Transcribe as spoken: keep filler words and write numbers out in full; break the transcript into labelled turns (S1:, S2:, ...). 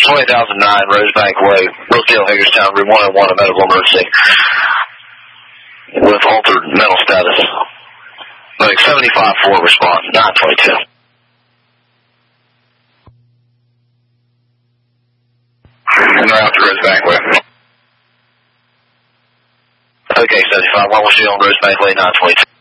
S1: twenty thousand nine, Rosebank Way, Rosedale, Hagerstown, room one oh one, a medical emergency with altered mental status. Like seventy-five four response, nine twenty-two.
S2: And route to Rosebank Way.
S1: Okay, seventy-five one, we'll see you on Rosebank Way, nine twenty-two.